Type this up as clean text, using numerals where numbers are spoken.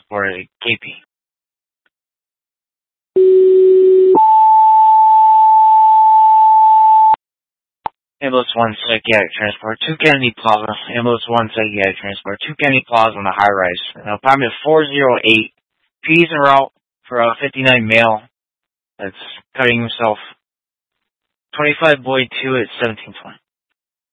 for a KP. Ambulance 1 Psychiatric Transport, 2 Kennedy Plaza. Ambulance 1 Psychiatric Transport, 2 Kennedy Plaza on the high rise. Apartment 408. P's en route for a 59 male that's cutting himself. 25 Boyd 2 at 1720.